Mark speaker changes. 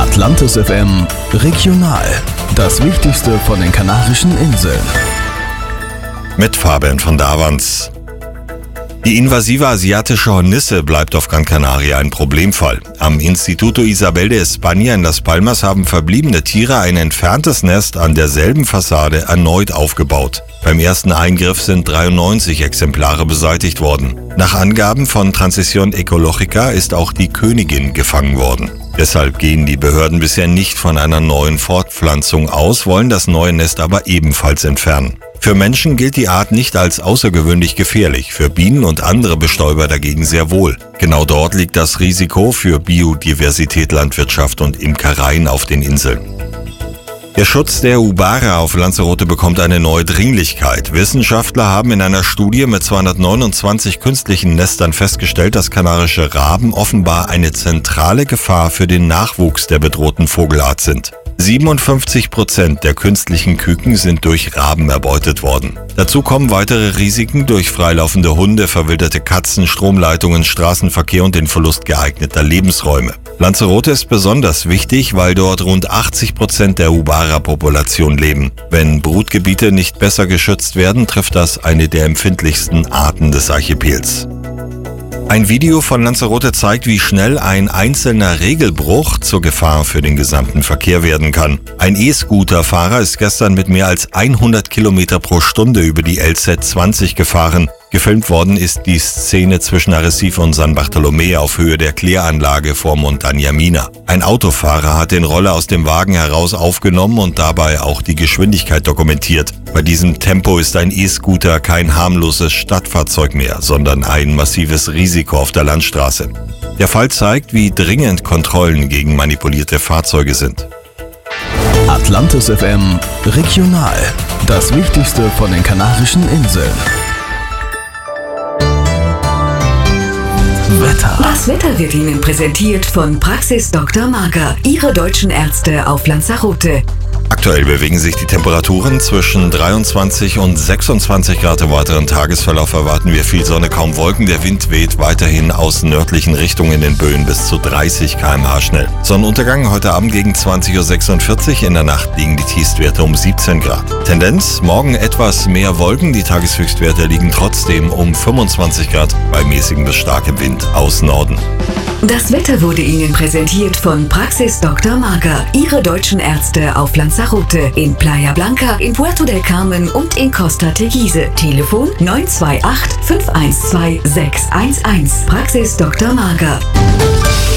Speaker 1: Atlantis FM Regional. Das Wichtigste von den Kanarischen Inseln.
Speaker 2: Mit Fabian von Davans. Die invasive asiatische Hornisse bleibt auf Gran Canaria ein Problemfall. Am Instituto Isabel de España in Las Palmas haben verbliebene Tiere ein entferntes Nest an derselben Fassade erneut aufgebaut. Beim ersten Eingriff sind 93 Exemplare beseitigt worden. Nach Angaben von Transición Ecológica ist auch die Königin gefangen worden. Deshalb gehen die Behörden bisher nicht von einer neuen Fortpflanzung aus, wollen das neue Nest aber ebenfalls entfernen. Für Menschen gilt die Art nicht als außergewöhnlich gefährlich, für Bienen und andere Bestäuber dagegen sehr wohl. Genau dort liegt das Risiko für Biodiversität, Landwirtschaft und Imkereien auf den Inseln. Der Schutz der Ubara auf Lanzarote bekommt eine neue Dringlichkeit. Wissenschaftler haben in einer Studie mit 229 künstlichen Nestern festgestellt, dass kanarische Raben offenbar eine zentrale Gefahr für den Nachwuchs der bedrohten Vogelart sind. 57% der künstlichen Küken sind durch Raben erbeutet worden. Dazu kommen weitere Risiken durch freilaufende Hunde, verwilderte Katzen, Stromleitungen, Straßenverkehr und den Verlust geeigneter Lebensräume. Lanzarote ist besonders wichtig, weil dort rund 80% der Ubara-Population leben. Wenn Brutgebiete nicht besser geschützt werden, trifft das eine der empfindlichsten Arten des Archipels. Ein Video von Lanzarote zeigt, wie schnell ein einzelner Regelbruch zur Gefahr für den gesamten Verkehr werden kann. Ein E-Scooter-Fahrer ist gestern mit mehr als 100 Kilometer pro Stunde über die LZ20 gefahren. Gefilmt worden ist die Szene zwischen Arrecife und San Bartolomé auf Höhe der Kläranlage vor Montaña Mina. Ein Autofahrer hat den Roller aus dem Wagen heraus aufgenommen und dabei auch die Geschwindigkeit dokumentiert. Bei diesem Tempo ist ein E-Scooter kein harmloses Stadtfahrzeug mehr, sondern ein massives Risiko auf der Landstraße. Der Fall zeigt, wie dringend Kontrollen gegen manipulierte Fahrzeuge sind.
Speaker 1: Atlantis FM Regional. Das Wichtigste von den Kanarischen Inseln. Wetter.
Speaker 3: Das Wetter wird Ihnen präsentiert von Praxis Dr. Mager, Ihre deutschen Ärzte auf Lanzarote.
Speaker 2: Aktuell bewegen sich die Temperaturen zwischen 23 und 26 Grad. Im weiteren Tagesverlauf erwarten wir viel Sonne, kaum Wolken. Der Wind weht weiterhin aus nördlichen Richtungen in den Böen bis zu 30 km/h schnell. Sonnenuntergang heute Abend gegen 20.46 Uhr. In der Nacht liegen die Tiefstwerte um 17 Grad. Tendenz, morgen etwas mehr Wolken. Die Tageshöchstwerte liegen trotzdem um 25 Grad bei mäßigem bis starkem Wind aus Norden.
Speaker 3: Das Wetter wurde Ihnen präsentiert von Praxis Dr. Mager, Ihre deutschen Ärzte auf Lanzarote, in Playa Blanca, in Puerto del Carmen und in Costa Teguise. Telefon 928 512 611. Praxis Dr. Mager.